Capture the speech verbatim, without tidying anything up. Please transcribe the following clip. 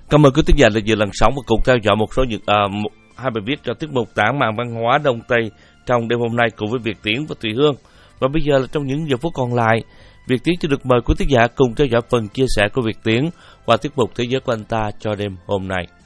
Cảm ơn quý thính giả đã dự lần sóng và cùng theo dõi một số những uh, một, hai bài viết cho tiết mục tản mạn văn hóa Đông Tây trong đêm hôm nay cùng với Việt Tiến và Thùy Hương. Và bây giờ là trong những giờ phút còn lại, Việt Tiến sẽ được mời quý thính giả cùng theo dõi phần chia sẻ của Việt Tiến qua tiết mục Thế giới của anh ta cho đêm hôm nay.